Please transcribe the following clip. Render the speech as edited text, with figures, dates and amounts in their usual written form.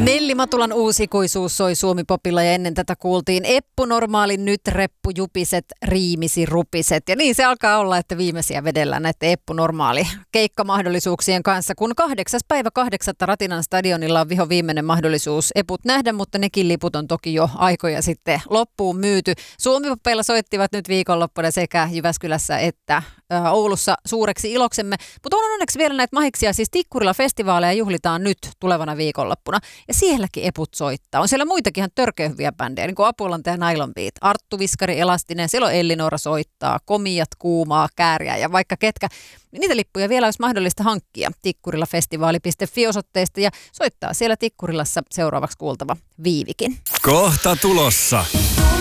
Nelli Matulan Uusikuisuus soi Suomi-popilla ja ennen tätä kuultiin Eppu Normaali, nyt reppu jupiset, riimisi rupiset. Ja niin se alkaa olla, että viimeisiä vedellään näiden Eppu Normaali keikkamahdollisuuksien kanssa, kun 8.8. Ratinan stadionilla on viimeinen mahdollisuus Eput nähdä, mutta nekin liput on toki jo aikoja sitten loppuun myyty. Suomi-popeilla soittivat nyt viikonloppuna sekä Jyväskylässä että Oulussa suureksi iloksemme, mutta on onneksi vielä näitä mahiksia, siis Tikkurilla festivaaleja juhlitaan nyt tulevana viikonloppuna, ja sielläkin Eput soittaa. On siellä muitakin ihan törkeä hyviä bändejä, niin kuin Apulanta ja Nylon Beat, Arttu Viskari, Elastinen, siellä on Ellinora soittaa, Komiat, Kuumaa, Kääriä ja vaikka ketkä. Niitä lippuja vielä olisi mahdollista hankkia tikkurilafestivaali.fi-osoitteesta ja soittaa siellä Tikkurilassa seuraavaksi kuultava Viivikin. Kohta tulossa.